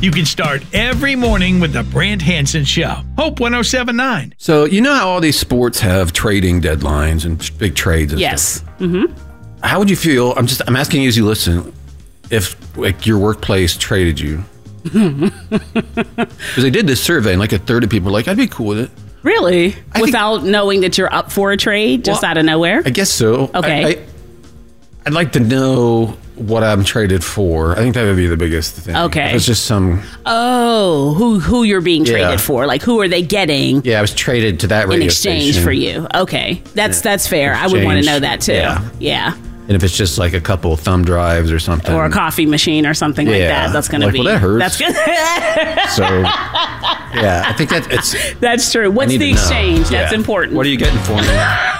You can start every morning with the Brant Hansen Show. Hope 107.9. So, you know how all these sports have trading deadlines and big trades and Yes. stuff? Mm-hmm. How would you feel? I'm asking you as you listen, if like your workplace traded you. Because they did this survey and like a third of people were like, I'd be cool with it. Really? Without knowing that you're up for a trade, just out of nowhere? I guess so. Okay. I'd like to know what I'm traded for. I think that would be the biggest thing. Okay. If it's just some... Oh, who you're being traded for. Like, who are they getting Yeah, I was traded to that radio in exchange station. for you? Okay. That's fair. I would want to know that, too. Yeah. And if it's just like a couple of thumb drives or something. Or a coffee machine or something like that. That's going to be... Well, that hurts. That's good. So, yeah, I think that it's... That's true. What's the exchange? That's important. What are you getting for me?